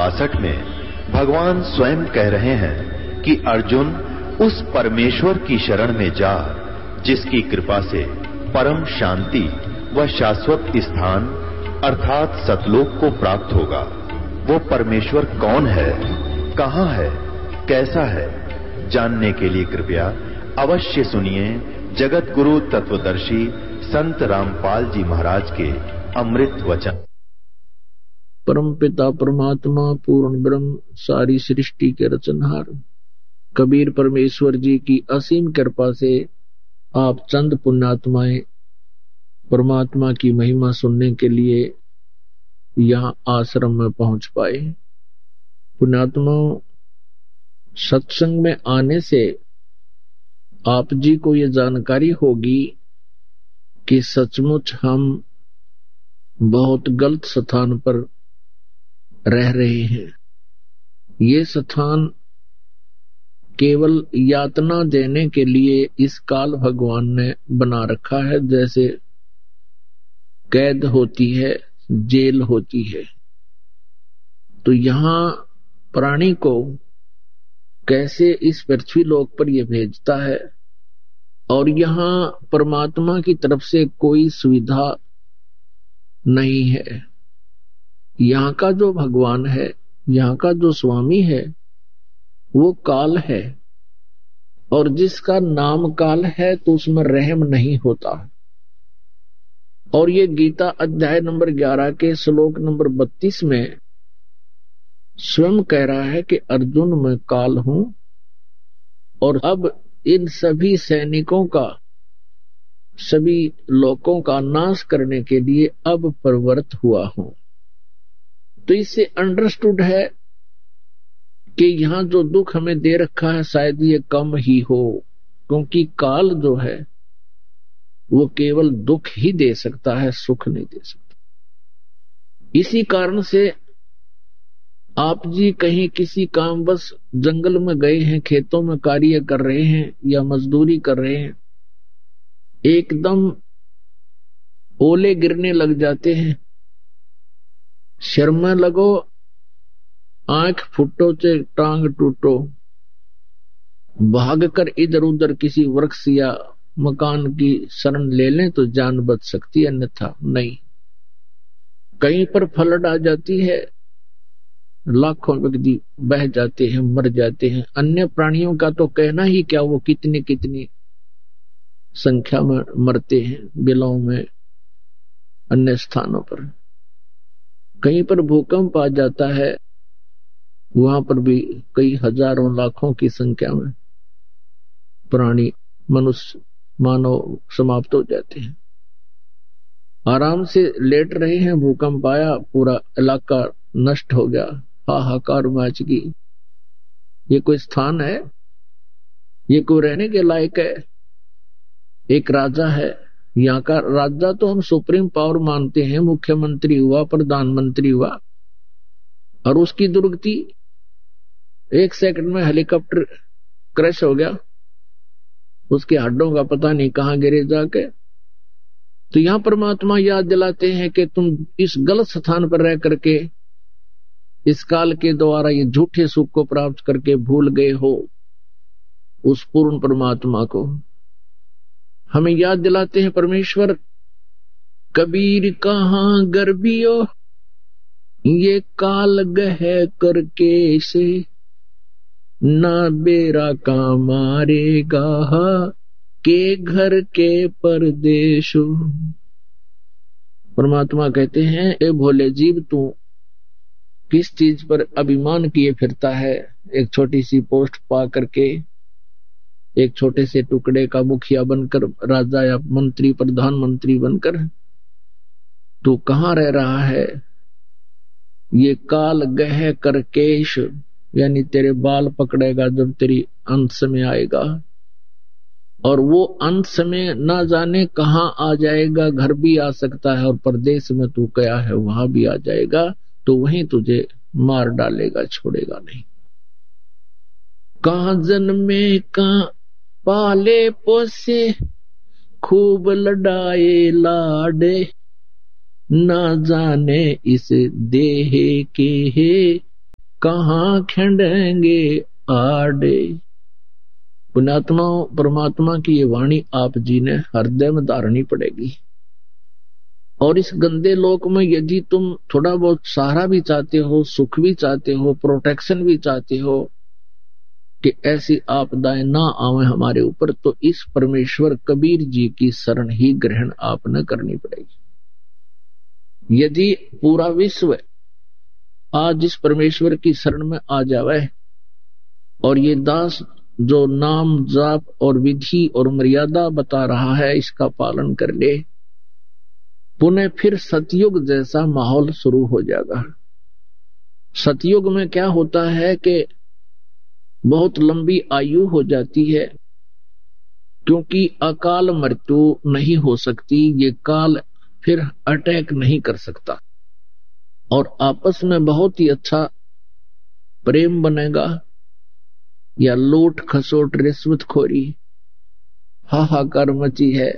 62 में भगवान स्वयं कह रहे हैं कि अर्जुन उस परमेश्वर की शरण में जा जिसकी कृपा से परम शांति व शाश्वत स्थान अर्थात सतलोक को प्राप्त होगा। वो परमेश्वर कौन है, कहां है, कैसा है, जानने के लिए कृपया अवश्य सुनिए जगत गुरु तत्वदर्शी संत रामपाल जी महाराज के अमृत वचन। परम पिता परमात्मा पूर्ण ब्रह्म सारी सृष्टि के रचनहार कबीर परमेश्वर जी की असीम कृपा से आप चंद पुण्यात्माएं परमात्मा की महिमा सुनने के लिए यहाँ आश्रम में पहुंच पाए। पुण्यात्माओं, सत्संग में आने से आप जी को ये जानकारी होगी कि सचमुच हम बहुत गलत स्थान पर रह रहे हैं। ये स्थान केवल यातना देने के लिए इस काल भगवान ने बना रखा है, जैसे कैद होती है, जेल होती है। तो यहाँ प्राणी को कैसे इस पृथ्वी लोक पर यह भेजता है और यहाँ परमात्मा की तरफ से कोई सुविधा नहीं है। यहाँ का जो भगवान है, यहाँ का जो स्वामी है, वो काल है और जिसका नाम काल है तो उसमें रहम नहीं होता। और ये गीता अध्याय नंबर 11 के श्लोक नंबर 32 में स्वयं कह रहा है कि अर्जुन मैं काल हूं और अब इन सभी सैनिकों का, सभी लोगों का नाश करने के लिए अब प्रवृत्त हुआ हूं। तो इससे अंडरस्टूड है कि यहाँ जो दुख हमें दे रखा है शायद ये कम ही हो, क्योंकि काल जो है वो केवल दुख ही दे सकता है, सुख नहीं दे सकता। इसी कारण से आप जी कहीं किसी काम बस जंगल में गए हैं, खेतों में कार्य कर रहे हैं या मजदूरी कर रहे हैं, एकदम ओले गिरने लग जाते हैं, सिर में लगो, आंख फुटो चे टांग टूटो, भागकर इधर उधर किसी वृक्ष या मकान की शरण ले लें तो जान बच सकती है, अन्यथा नहीं। कहीं पर फ्लड आ जाती है, लाखों व्यक्ति बह जाते हैं, मर जाते हैं। अन्य प्राणियों का तो कहना ही क्या, वो कितनी कितनी संख्या में मरते हैं बिलों में, अन्य स्थानों पर। कहीं पर भूकंप आ जाता है, वहां पर भी कई हजारों लाखों की संख्या में प्राणी, मनुष्य, मानव समाप्त हो जाते हैं। आराम से लेट रहे हैं, भूकंप आया, पूरा इलाका नष्ट हो गया, हाहाकार मच गई। ये कोई स्थान है? ये कोई रहने के लायक है? एक राजा है, यहाँ का राजा तो हम सुप्रीम पावर मानते हैं, मुख्यमंत्री हुआ, प्रधानमंत्री हुआ, और उसकी दुर्गति 1 सेकंड में हेलीकॉप्टर क्रैश हो गया, उसके हड्डों का पता नहीं कहां गिरे जाके। तो यहां परमात्मा याद दिलाते हैं कि तुम इस गलत स्थान पर रह करके इस काल के द्वारा ये झूठे सुख को प्राप्त करके भूल गए हो उस पूर्ण परमात्मा को। हमें याद दिलाते हैं परमेश्वर, कबीर कहां गर्भियो ये काल गह करके से, ना बेरा का मारेगा के घर के परदेशो। परमात्मा कहते हैं, ए भोले जीव, तू किस चीज पर अभिमान किए फिरता है? एक छोटी सी पोस्ट पा करके, एक छोटे से टुकड़े का मुखिया बनकर, राजा या मंत्री, प्रधानमंत्री बनकर तू कहां रह रहा है? ये काल गह करकेश, यानी तेरे बाल पकड़ेगा जब तेरी अंत समय आएगा, और वो अंत समय ना जाने कहां आ जाएगा। घर भी आ सकता है और परदेश में तू गया है वहां भी आ जाएगा, तो वहीं तुझे मार डालेगा, छोड़ेगा नहीं। कहां जन्मे कहां पाले पोसे, खूब लड़ाए लाडे, ना जाने इस देह के कहाँ खेंडेंगे आडे। पुण्यात्मा परमात्मा की ये वाणी आप जी ने हृदय में धारनी पड़ेगी। और इस गंदे लोक में यदि तुम थोड़ा बहुत सहारा भी चाहते हो, सुख भी चाहते हो, प्रोटेक्शन भी चाहते हो कि ऐसी आपदाएं ना आवे हमारे ऊपर, तो इस परमेश्वर कबीर जी की शरण ही ग्रहण आपने करनी पड़ेगी। यदि पूरा विश्व आज इस परमेश्वर की शरण में आ जावे और ये दास जो नाम जाप और विधि और मर्यादा बता रहा है इसका पालन कर ले, पुनः फिर सतयुग जैसा माहौल शुरू हो जाएगा। सतयुग में क्या होता है कि बहुत लंबी आयु हो जाती है, क्योंकि अकाल मृत्यु नहीं हो सकती, ये काल फिर अटैक नहीं कर सकता और आपस में बहुत ही अच्छा प्रेम बनेगा। या लूट खसोट रिश्वतखोरी हाहाकार मची है,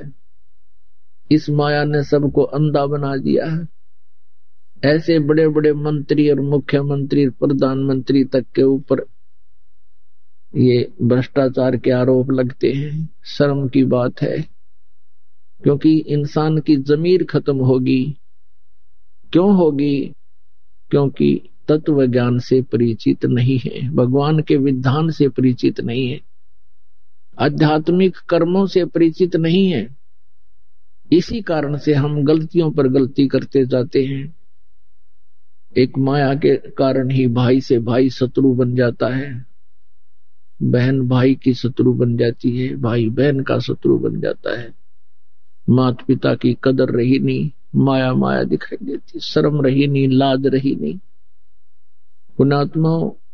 इस माया ने सबको अंधा बना दिया है। ऐसे बड़े बड़े मंत्री और मुख्यमंत्री प्रधानमंत्री तक के ऊपर ये भ्रष्टाचार के आरोप लगते हैं। शर्म की बात है, क्योंकि इंसान की जमीर खत्म होगी। क्यों होगी? क्योंकि तत्व ज्ञान से परिचित नहीं है, भगवान के विधान से परिचित नहीं है, आध्यात्मिक कर्मों से परिचित नहीं है। इसी कारण से हम गलतियों पर गलती करते जाते हैं। एक माया के कारण ही भाई से भाई शत्रु बन जाता है, बहन भाई की शत्रु बन जाती है, भाई बहन का शत्रु बन जाता है। माता पिता की कदर रही नहीं, माया माया दिखाई देती, शर्म रही नहीं, लाज रही नहीं। पुण्यात्मा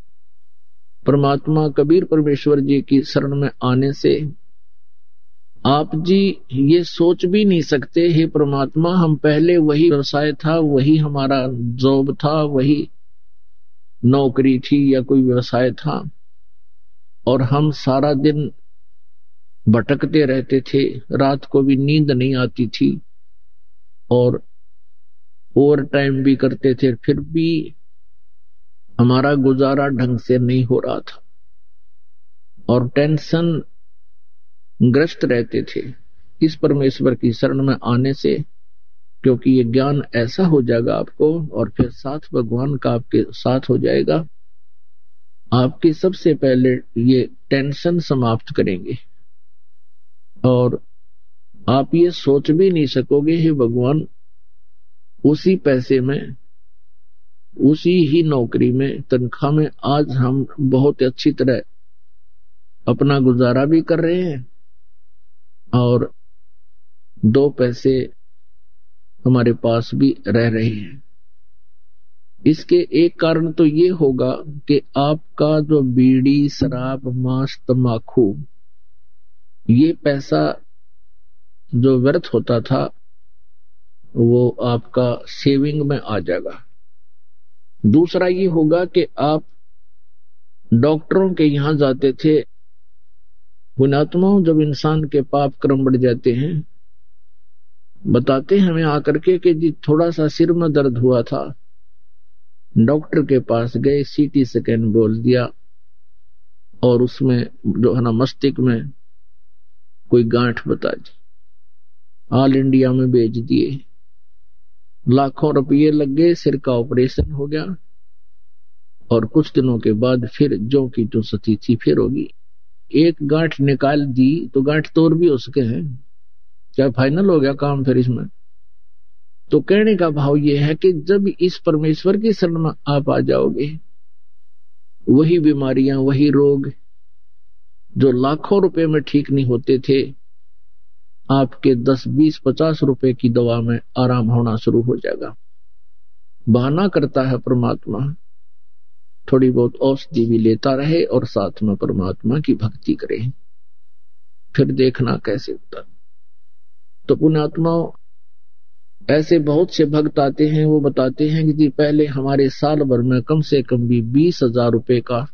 परमात्मा कबीर परमेश्वर जी की शरण में आने से आप जी ये सोच भी नहीं सकते, हे परमात्मा हम पहले वही व्यवसाय था, वही हमारा जॉब था, वही नौकरी थी या कोई व्यवसाय था, और हम सारा दिन भटकते रहते थे, रात को भी नींद नहीं आती थी और ओवर टाइम भी करते थे, फिर भी हमारा गुजारा ढंग से नहीं हो रहा था और टेंशन ग्रस्त रहते थे। इस परमेश्वर की शरण में आने से, क्योंकि ये ज्ञान ऐसा हो जाएगा आपको और फिर साथ भगवान का आपके साथ हो जाएगा, आपकी सबसे पहले ये टेंशन समाप्त करेंगे और आप ये सोच भी नहीं सकोगे हे भगवान, उसी पैसे में, उसी ही नौकरी में, तनख्वाह में आज हम बहुत अच्छी तरह अपना गुजारा भी कर रहे हैं और दो पैसे हमारे पास भी रह रहे हैं। इसके एक कारण तो ये होगा कि आपका जो बीड़ी शराब मांस तंबाकू ये पैसा जो व्यर्थ होता था वो आपका सेविंग में आ जाएगा। दूसरा ये होगा कि आप डॉक्टरों के यहां जाते थे। पुण्यात्माओं, जब इंसान के पाप कर्म बढ़ जाते हैं, बताते हैं हमें आकर के जी थोड़ा सा सिर में दर्द हुआ था, डॉक्टर के पास गए, सीटी स्कैन बोल दिया और उसमें जो है ना मस्तिष्क में कोई गांठ बता दी, ऑल इंडिया में भेज दिए, लाखों रुपये लग गए, सिर का ऑपरेशन हो गया और कुछ दिनों के बाद फिर जो की जो सती थी फिर होगी। एक गांठ निकाल दी तो गांठ तोड़ भी हो सके हैं, क्या फाइनल हो गया काम फिर इसमें? तो कहने का भाव यह है कि जब इस परमेश्वर की शरण में आप आ जाओगे, वही बीमारियां, वही रोग जो लाखों रुपए में ठीक नहीं होते थे, आपके 10, 20, 50 रुपए की दवा में आराम होना शुरू हो जाएगा। बहाना करता है परमात्मा, थोड़ी बहुत औषधि भी लेता रहे और साथ में परमात्मा की भक्ति करे, फिर देखना कैसे होता। तो पुण्यात्माओं, ऐसे बहुत से भक्त आते हैं, वो बताते हैं कि जी पहले हमारे साल भर में कम से कम भी 20,000 रुपए का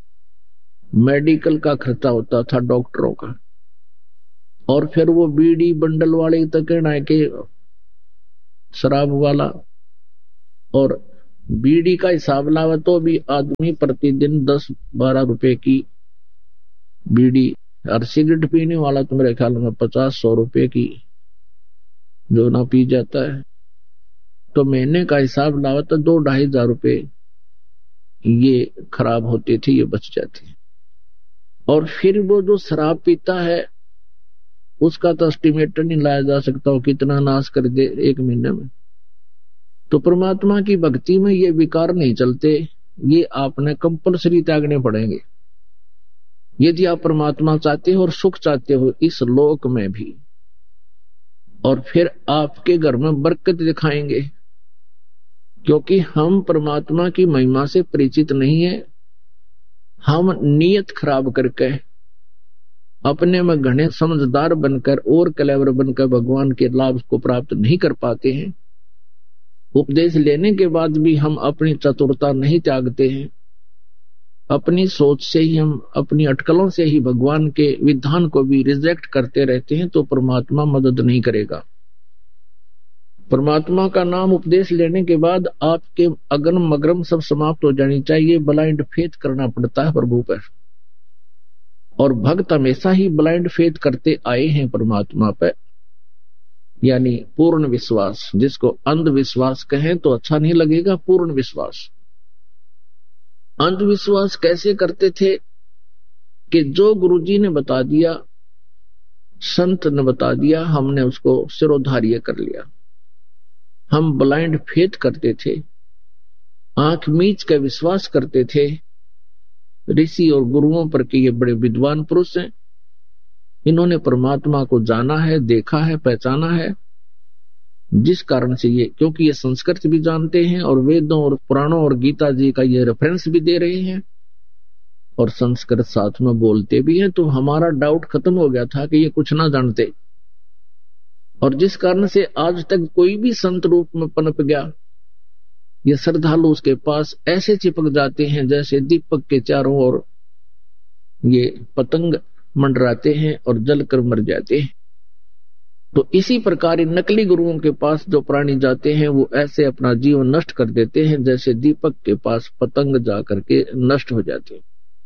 मेडिकल का खर्चा होता था, डॉक्टरों का, और फिर वो बीड़ी बंडल वाले तक कहना है कि शराब वाला और बीड़ी का हिसाब लावा तो भी आदमी प्रतिदिन 10-12 रुपए की बीड़ी, और सिगरेट पीने वाला तो मेरे ख्याल में 50-100 रुपए की जो ना पी जाता है। तो महीने का हिसाब लावा तो 2-2.5 हजार रुपए ये खराब होते थे, ये बच जाते। और फिर वो जो शराब पीता है उसका तो एस्टिमेट नहीं लाया जा सकता वो कितना नाश कर दे एक महीने में। तो परमात्मा की भक्ति में ये विकार नहीं चलते, ये आपने कंपलसरी त्यागने पड़ेंगे यदि आप परमात्मा चाहते हो और सुख चाहते हो इस लोक में भी, और फिर आपके घर में बरकत दिखाएंगे। क्योंकि हम परमात्मा की महिमा से परिचित नहीं है, हम नियत खराब करके अपने में घने समझदार बनकर और क्लेवर बनकर भगवान के लाभ को प्राप्त नहीं कर पाते हैं। उपदेश लेने के बाद भी हम अपनी चतुरता नहीं त्यागते हैं, अपनी सोच से ही हम अपनी अटकलों से ही भगवान के विधान को भी रिजेक्ट करते रहते हैं, तो परमात्मा मदद नहीं करेगा। परमात्मा का नाम उपदेश लेने के बाद आपके अगम मगरम सब समाप्त हो जानी चाहिए। ब्लाइंड फेथ करना पड़ता है प्रभु पर, और भक्त हमेशा ही ब्लाइंड फेथ करते आए हैं परमात्मा पर, यानी पूर्ण विश्वास। जिसको अंधविश्वास कहें तो अच्छा नहीं लगेगा, पूर्ण विश्वास। अंधविश्वास कैसे करते थे कि जो गुरुजी ने बता दिया, संत ने बता दिया, हमने उसको सिरोधार्य कर लिया। हम ब्लाइंड फेथ करते थे, आंख मीच कर विश्वास करते थे ऋषि और गुरुओं पर कि ये बड़े विद्वान पुरुष हैं, इन्होंने परमात्मा को जाना है, देखा है, पहचाना है। जिस कारण से ये, क्योंकि ये संस्कृत भी जानते हैं और वेदों और पुराणों और गीता जी का ये रेफरेंस भी दे रहे हैं और संस्कृत साथ में बोलते भी हैं, तो हमारा डाउट खत्म हो गया था कि ये कुछ ना जानते। और जिस कारण से आज तक कोई भी संत रूप में पनप गया, ये श्रद्धालु उसके पास ऐसे चिपक जाते हैं जैसे दीपक के चारों ओर ये पतंग मंडराते हैं और जलकर मर जाते हैं। तो इसी प्रकार नकली गुरुओं के पास जो प्राणी जाते हैं वो ऐसे अपना जीवन नष्ट कर देते हैं जैसे दीपक के पास पतंग जाकर के नष्ट हो जाते हैं।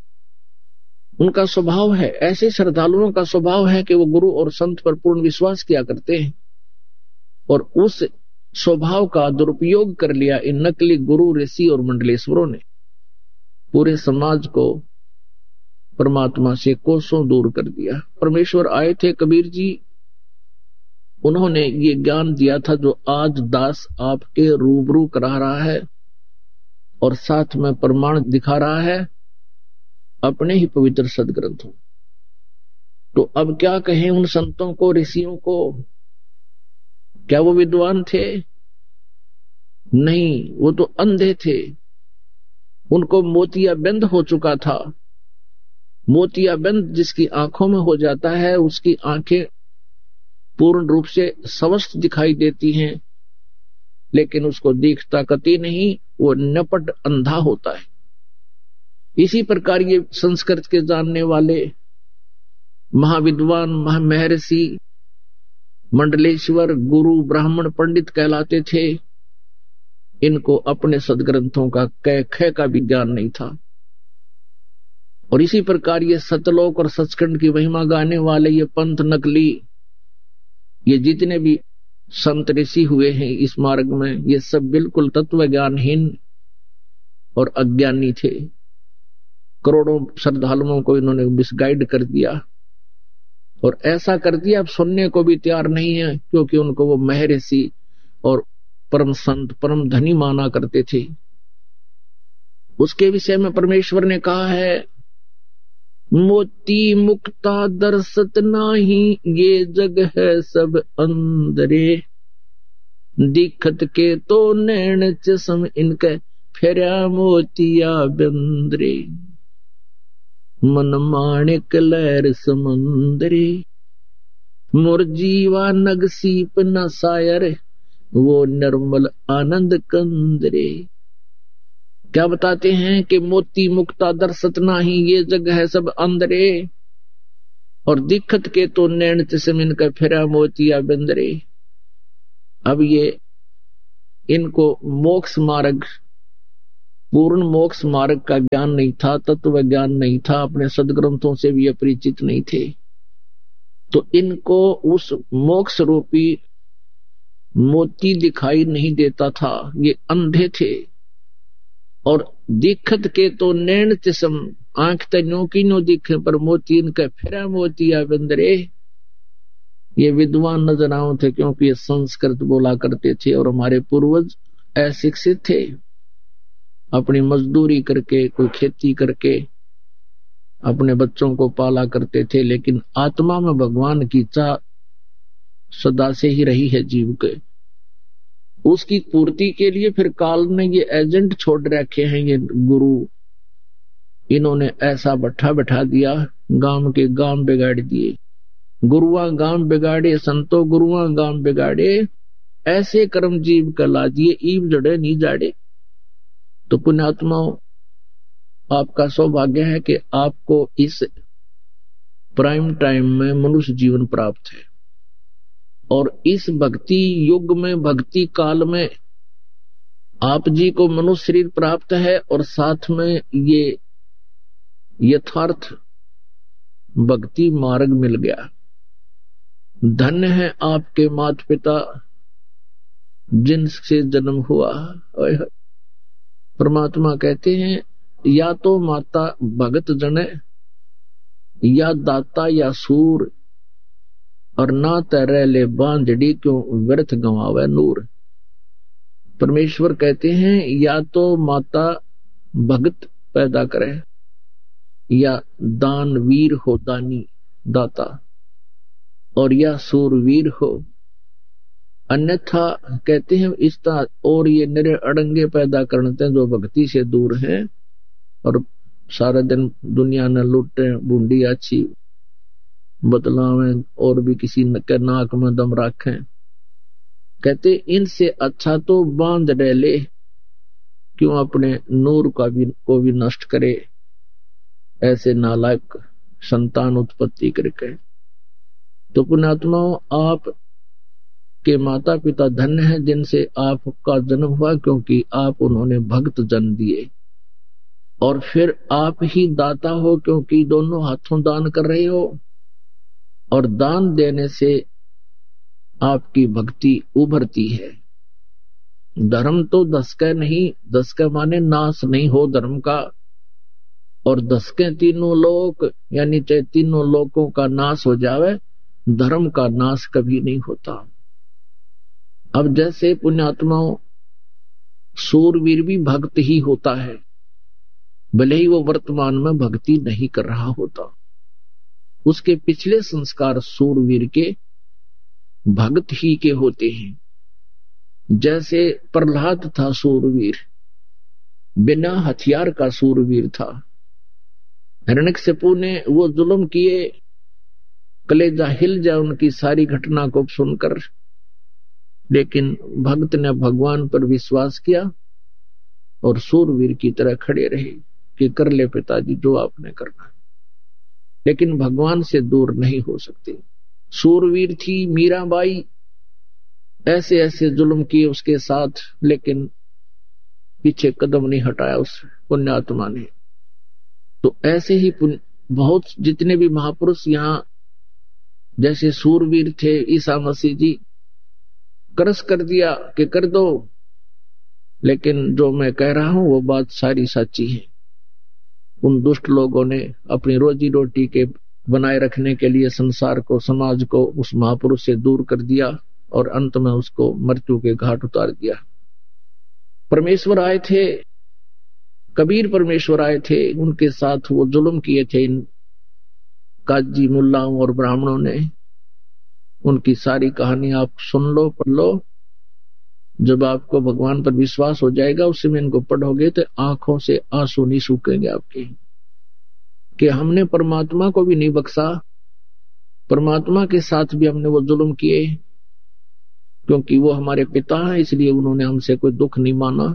उनका स्वभाव है, ऐसे श्रद्धालुओं का स्वभाव है कि वो गुरु और संत पर पूर्ण विश्वास किया करते हैं, और उस स्वभाव का दुरुपयोग कर लिया इन नकली गुरु, ऋषि और मंडलेश्वरों ने। पूरे समाज को परमात्मा से कोसों दूर कर दिया। परमेश्वर आए थे कबीर जी, उन्होंने ये ज्ञान दिया था जो आज दास आपके रूबरू करा रहा है और साथ में प्रमाण दिखा रहा है अपने ही पवित्र सदग्रंथों। तो अब क्या कहें उन संतों को, ऋषियों को? क्या वो विद्वान थे? नहीं, वो तो अंधे थे। उनको मोतियाबिंद हो चुका था। मोतियाबिंद जिसकी आंखों में हो जाता है उसकी आंखें पूर्ण रूप से स्वस्थ दिखाई देती हैं, लेकिन उसको दिखता कति नहीं, वो नपट अंधा होता है। इसी प्रकार ये संस्कृत के जानने वाले महाविद्वान, महर्षि, मंडलेश्वर, गुरु, ब्राह्मण, पंडित कहलाते थे। इनको अपने सदग्रंथों का कै ख का भी ज्ञान नहीं था। और इसी प्रकार ये सतलोक और सचखंड की महिमा गाने वाले ये पंथ नकली, ये जितने भी संत ऋषि हुए हैं इस मार्ग में, ये सब बिल्कुल तत्व ज्ञानहीन और अज्ञानी थे। करोड़ों श्रद्धालुओं को इन्होंने मिसगाइड कर दिया, और ऐसा कर दिया अब सुनने को भी तैयार नहीं है, क्योंकि उनको वो महर्षि और परम संत, परम धनी माना करते थे। उसके विषय में परमेश्वर ने कहा है, मोती मुक्ता दर्शत नाही, ये जग है सब अंदरे, दिखत के तो नैन चश्म इनके, फेरा मोतिया बिंदरे, मन माणिक लहर समुंदरे, मोर जीवा नग सीप न सायर, वो निर्मल आनंद कंदरे। क्या बताते हैं कि मोती मुक्ता दर्शत नाही, ये जग है सब अंदरे, और दिखत के तो नैन चश्म इनका, फेरा मोतिया बिंदरे। अब ये इनको मोक्ष मार्ग पूर्ण मोक्ष मार्ग का ज्ञान नहीं था, तत्व ज्ञान नहीं था, अपने सदग्रंथों से भी अपरिचित नहीं थे। तो इनको उस मोक्ष रूपी मोती दिखाई नहीं देता था, ये अंधे थे। और दिखत के तो नैन तिसम, आंख तन्यों की नो दिखे पर मोती इनका फिरा मोतिया बंदरे। ये विद्वान नजर आओ थे क्योंकि ये संस्कृत बोला करते थे और हमारे पूर्वज अशिक्षित थे। अपनी मजदूरी करके, कोई खेती करके अपने बच्चों को पाला करते थे, लेकिन आत्मा में भगवान की चाह सदा से ही रही है जीव के। उसकी पूर्ति के लिए फिर काल ने ये एजेंट छोड़ रखे हैं, ये गुरु, इन्होंने ऐसा बैठा बैठा दिया, गांव के गांव बिगाड़ दिए। गुरुआ गांव बिगाड़े, संतो गुरुआ गांव बिगाड़े, ऐसे कर्म जीव कला दिए, ईब जड़े नहीं जाड़े। तो पुण्यात्माओं, आपका सौभाग्य है कि आपको इस प्राइम टाइम में मनुष्य जीवन प्राप्त है। और इस भक्ति युग में, भक्ति काल में आप जी को मनुष्य शरीर प्राप्त है और साथ में ये यथार्थ भक्ति मार्ग मिल गया। धन्य है आपके माता पिता जिनसे जन्म हुआ। परमात्मा कहते हैं, या तो माता भगत जने, या दाता या सूर, और ना तैरे ले बांझड़ी क्यों व्यर्थ गंवावे नूर। परमेश्वर कहते हैं, या तो माता भगत पैदा करे, या दानवीर हो, दानी दाता, और या सूरवीर हो। अन्यथा कहते हैं इस तरह, और ये निरे अड़ंगे पैदा करते हैं जो भक्ति से दूर हैं और सारा दिन दुनिया ने लूटे, बूंदी अच्छी बतलावें और भी किसी के नाक में दम रखें। कहते इनसे अच्छा तो बांध डाले, क्यों अपने नूर को भी नष्ट करे, ऐसे नालायक संतान उत्पत्ति करके। तो पुण्यात्माओं, आप के माता पिता धन्य हैं जिनसे आपका जन्म हुआ, क्योंकि आप उन्होंने भक्त जन्म दिए। और फिर आप ही दाता हो, क्योंकि दोनों हाथों दान कर रहे हो, और दान देने से आपकी भक्ति उभरती है। धर्म तो दसके नहीं, दसके माने नाश नहीं हो धर्म का, और दसके तीनों लोक, यानी चाहे तीनों लोकों का नाश हो जावे, धर्म का नाश कभी नहीं होता। अब जैसे पुण्यात्माओं, सूरवीर भी भक्त ही होता है, भले ही वो वर्तमान में भक्ति नहीं कर रहा होता। उसके पिछले संस्कार सूरवीर के भक्त ही के होते हैं। जैसे प्रहलाद था सूरवीर, बिना हथियार का सूरवीर था। हिरण्यकशिपु ने वो जुल्म किए, कलेजा हिल जाए उनकी सारी घटना को सुनकर, लेकिन भक्त ने भगवान पर विश्वास किया और सूरवीर की तरह खड़े रहे कि कर ले पिताजी जो आपने करना है, लेकिन भगवान से दूर नहीं हो सकते। सूरवीर थी मीराबाई, ऐसे ऐसे जुल्म किए उसके साथ, लेकिन पीछे कदम नहीं हटाया उस पुण्यात्मा ने। तो ऐसे ही बहुत जितने भी महापुरुष यहाँ जैसे सूरवीर थे, ईसा मसीह जी करस कर दिया कि कर दो, लेकिन जो मैं कह रहा हूं वो बात सारी सच्ची है। उन दुष्ट लोगों ने अपनी रोजी रोटी के बनाए रखने के लिए संसार को, समाज को उस महापुरुष से दूर कर दिया और अंत में उसको मृत्यु के घाट उतार दिया। परमेश्वर आए थे, कबीर परमेश्वर आए थे, उनके साथ वो जुल्म किए थे इन काजी मुल्लाओं और ब्राह्मणों ने। उनकी सारी कहानी आप सुन लो, पढ़ लो। जब आपको भगवान पर विश्वास हो जाएगा, उस समय इनको पढ़ोगे तो आंखों से आंसू नहीं सूखेंगे आपके, कि हमने परमात्मा को भी नहीं बख्शा, परमात्मा के साथ भी हमने वो जुल्म किए, क्योंकि वो हमारे पिता हैं, इसलिए उन्होंने हमसे कोई दुख नहीं माना,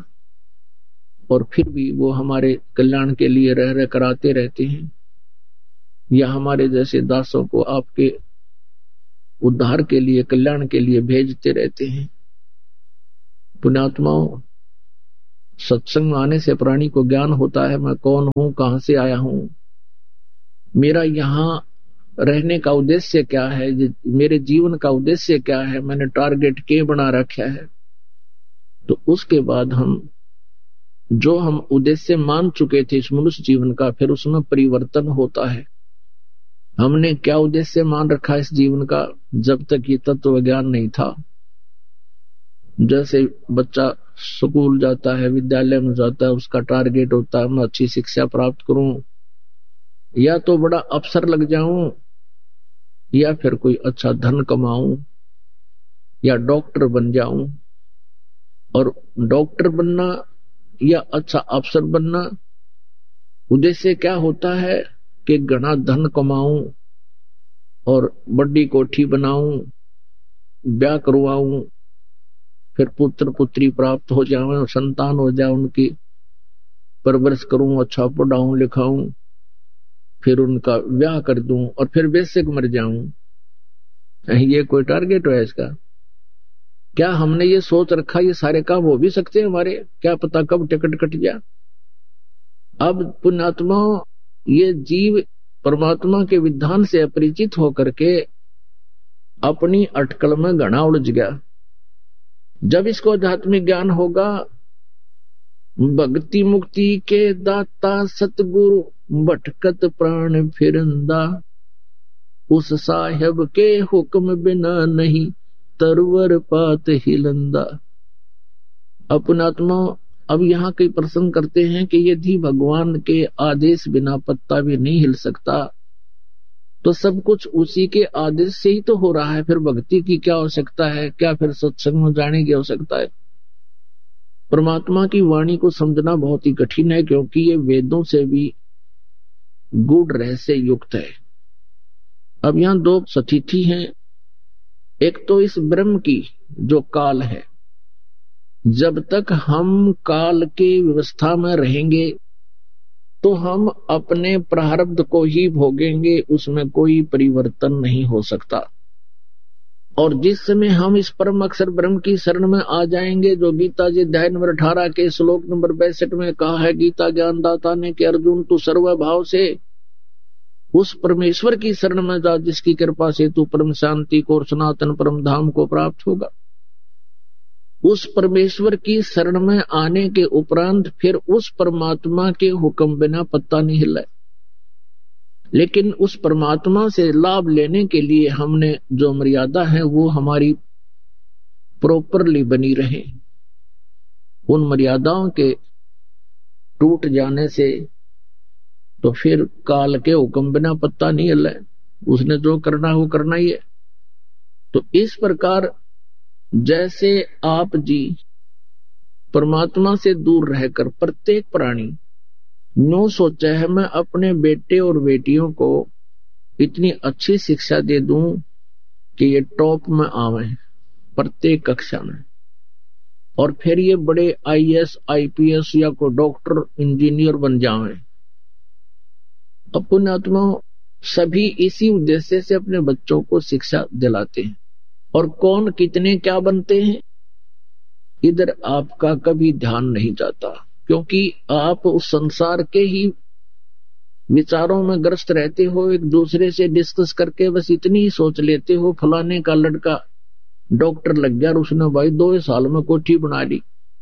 और फिर भी वो हमारे कल्याण के लिए रह रह कराते रहते हैं, या हमारे जैसे दासों को आपके उद्धार के लिए, कल्याण के लिए भेजते रहते हैं। पुण्यात्माओं, सत्संग में आने से प्राणी को ज्ञान होता है, मैं कौन हूं, कहां से आया हूं, मेरा यहाँ रहने का उद्देश्य क्या है, मेरे जीवन का उद्देश्य क्या है, मैंने टारगेट क्या बना रखा है। तो उसके बाद हम जो हम उद्देश्य मान चुके थे इस मनुष्य जीवन का, फिर उसमें परिवर्तन होता है। हमने क्या उद्देश्य मान रखा इस जीवन का, जब तक ये तत्व ज्ञान नहीं था। जैसे बच्चा स्कूल जाता है, विद्यालय में जाता है, उसका टारगेट होता है मैं अच्छी शिक्षा प्राप्त करूं, या तो बड़ा अफसर लग जाऊं, या फिर कोई अच्छा धन कमाऊं, या डॉक्टर बन जाऊं। और डॉक्टर बनना या अच्छा अफसर बनना उद्देश्य क्या होता है कि घना धन कमाऊं और बड़ी कोठी बनाऊं, ब्याह करवाऊं, फिर पुत्र पुत्री प्राप्त हो जाए, संतान हो जाए, उनकी परवरिश करूं, अच्छा पढ़ाऊं लिखाऊं, फिर उनका ब्याह कर दूं और फिर बेसिक मर जाऊं। ये कोई टारगेट है इसका? क्या हमने ये सोच रखा ये सारे काम हो भी सकते हैं हमारे? क्या पता कब टिकट कट गया। अब पुण्यात्मा ये जीव परमात्मा के विधान से अपरिचित होकर के अपनी अटकल में घना उलझ गया। जब इसको आध्यात्मिक ज्ञान होगा, भक्ति मुक्ति के दाता सतगुरु भटकत प्राण फिरंदा, उस साहेब के हुक्म बिना नहीं तरवर पात हिलंदा। अपनात्मा अब यहाँ कई प्रश्न करते हैं कि यदि भगवान के आदेश बिना पत्ता भी नहीं हिल सकता तो सब कुछ उसी के आदेश से ही तो हो रहा है, फिर भक्ति की क्या आवश्यकता है, क्या फिर सत्संग में जाने की आवश्यकता है? परमात्मा की वाणी को समझना बहुत ही कठिन है, क्योंकि ये वेदों से भी गूढ़ रहस्य युक्त है। अब यहाँ दो स्थिति हैं। एक तो इस ब्रह्म की जो काल है, जब तक हम काल के व्यवस्था में रहेंगे तो हम अपने प्रारब्ध को ही भोगेंगे, उसमें कोई परिवर्तन नहीं हो सकता। और जिस समय हम इस परम अक्षर ब्रह्म की शरण में आ जाएंगे, जो गीता जी अध्याय नंबर 18 के श्लोक नंबर 62 में कहा है, गीता ज्ञानदाता ने कि अर्जुन तू सर्व भाव से उस परमेश्वर की शरण में जा जिसकी कृपा से तू परम शांति को और सनातन परम धाम को प्राप्त होगा। उस परमेश्वर की शरण में आने के उपरांत फिर उस परमात्मा के हुक्म बिना पत्ता नहीं हिला। लेकिन उस परमात्मा से लाभ लेने के लिए हमने जो मर्यादा है वो हमारी प्रॉपरली बनी रहे। उन मर्यादाओं के टूट जाने से तो फिर काल के हुक्म बिना पत्ता नहीं हिला, उसने जो करना है वो करना ही है। तो इस प्रकार जैसे आप जी परमात्मा से दूर रहकर प्रत्येक प्राणी यूं सोचा है मैं अपने बेटे और बेटियों को इतनी अच्छी शिक्षा दे दूं कि ये टॉप में आवे प्रत्येक कक्षा में, और फिर ये बड़े आईएएस आईपीएस या कोई डॉक्टर इंजीनियर बन जावे। पुण्यात्मा सभी इसी उद्देश्य से अपने बच्चों को शिक्षा दिलाते हैं। और कौन कितने क्या बनते हैं इधर आपका कभी ध्यान नहीं जाता, क्योंकि आप उस संसार के ही विचारों में ग्रस्त रहते हो। एक दूसरे से डिस्कस करके बस इतनी ही सोच लेते हो, फलाने का लड़का डॉक्टर लग गया और उसने भाई 2 साल में कोठी बना ली,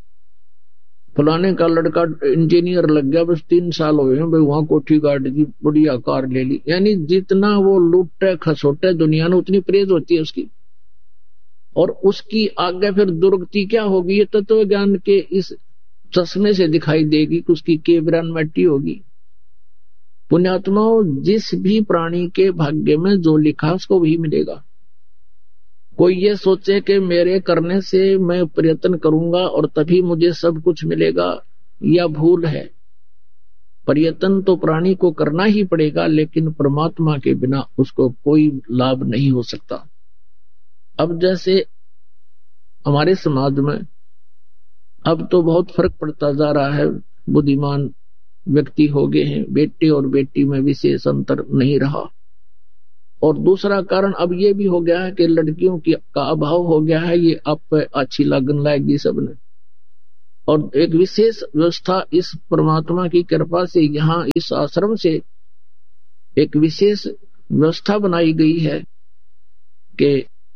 फलाने का लड़का इंजीनियर लग गया बस 3 साल हुए हैं भाई वहां कोठी गाड़ दी, बढ़िया कार ले ली। यानी जितना वो लूटे खसोटे दुनिया में उतनी प्रेज होती है उसकी, और उसकी आगे फिर दुर्गति क्या होगी ये तत्व ज्ञान के इस चश्मे से दिखाई देगी कि उसकी केबरान मिट्टी होगी। पुण्यात्माओं जिस भी प्राणी के भाग्य में जो लिखा उसको वही मिलेगा। कोई ये सोचे कि मेरे करने से मैं प्रयत्न करूंगा और तभी मुझे सब कुछ मिलेगा, यह भूल है। प्रयत्न तो प्राणी को करना ही पड़ेगा, लेकिन परमात्मा के बिना उसको कोई लाभ नहीं हो सकता। अब जैसे हमारे समाज में अब तो बहुत फर्क पड़ता जा रहा है, बुद्धिमान व्यक्ति हो गए हैं, बेटे और बेटी में विशेष अंतर नहीं रहा। और दूसरा कारण अब ये भी हो गया है कि लड़कियों का अभाव हो गया है, ये अब अच्छी लगन लाएगी सबने। और एक विशेष व्यवस्था इस परमात्मा की कृपा से यहाँ इस आश्रम से एक विशेष व्यवस्था बनाई गई है कि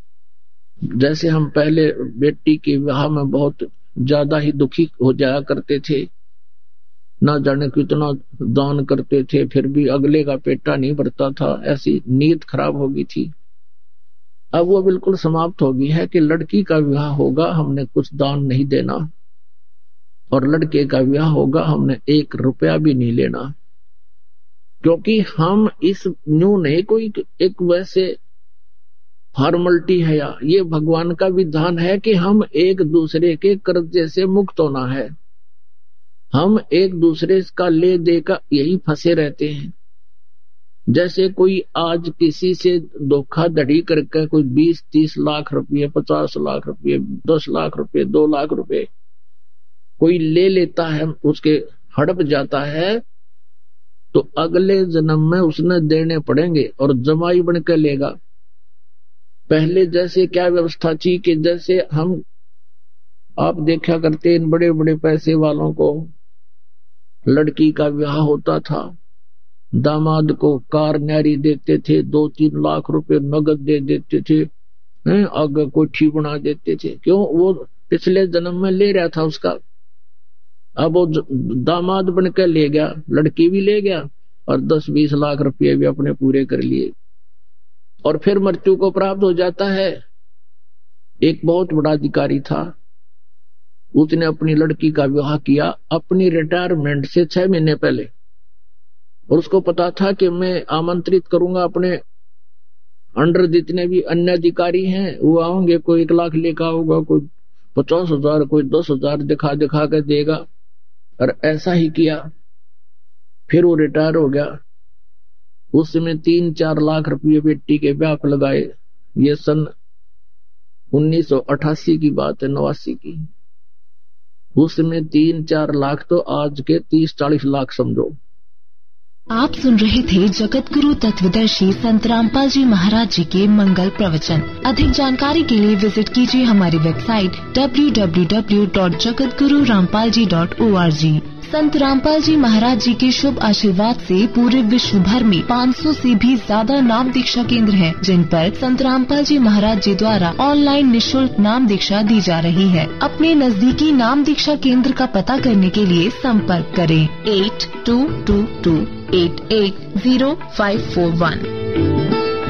जैसे हम पहले बेटी के विवाह में बहुत ज्यादा ही दुखी हो जाया करते थे, ना जाने कितना दान करते थे, फिर भी अगले का पेटा नहीं भरता था, ऐसी नीयत खराब हो गई थी। अब वो बिल्कुल समाप्त हो गई है कि लड़की का विवाह होगा हमने कुछ दान नहीं देना, और लड़के का विवाह होगा हमने 1 रुपया भी नहीं लेना, क्योंकि हम इस न्यू नहीं कोई एक वैसे फॉर्मलिटी है, या ये भगवान का विधान है कि हम एक दूसरे के कर्जे से मुक्त होना है। हम एक दूसरे का ले दे का यही फंसे रहते हैं। जैसे कोई आज किसी से धोखाधड़ी करके कोई 20-30 लाख रुपए, 50 लाख रुपए, 10 लाख रुपए, 2 लाख रुपए कोई ले लेता है, उसके हड़प जाता है, तो अगले जन्म में उसने देने पड़ेंगे और जमाई बन के लेगा। पहले जैसे क्या व्यवस्था थी कि जैसे हम आप देखा करते इन बड़े बड़े पैसे वालों को लड़की का विवाह होता था, दामाद को कार न्यारी देते थे, 2-3 लाख रुपए नगद दे देते थे, आगे कोठी बना देते थे। क्यों? वो पिछले जन्म में ले रहा था उसका। अब वो दामाद बन के ले गया, लड़की भी ले गया और 10-20 लाख रुपये भी अपने पूरे कर लिए, और फिर मृत्यु को प्राप्त हो जाता है। एक बहुत बड़ा अधिकारी था, उसने अपनी लड़की का विवाह किया अपनी रिटायरमेंट से 6 महीने पहले, और उसको पता था कि मैं आमंत्रित करूंगा अपने अंडर जितने भी अन्य अधिकारी हैं, वो आओगे, कोई 1 लाख लेकर आओगा, कोई 50,000, कोई 10,000 दिखा दिखा कर देगा, और ऐसा ही किया। फिर वो रिटायर हो गया। उसमें 3-4 लाख रुपये बेटी के ब्याह पर लगाए। ये सन 1988 की बात है, 89 की। उसमें 3-4 लाख तो आज के 30-40 लाख समझो। आप सुन रहे थे जगत गुरु तत्वदर्शी संत रामपाल जी महाराज जी के मंगल प्रवचन। अधिक जानकारी के लिए विजिट कीजिए हमारी वेबसाइट www.jagatgururampalji.org। संत रामपाल जी महाराज जी के शुभ आशीर्वाद से पूरे विश्व भर में 500 से भी ज्यादा नाम दीक्षा केंद्र हैं, जिन पर संत रामपाल जी महाराज जी द्वारा ऑनलाइन निःशुल्क नाम दीक्षा दी जा रही है। अपने नजदीकी नाम दीक्षा केंद्र का पता करने के लिए संपर्क करें 8222880541।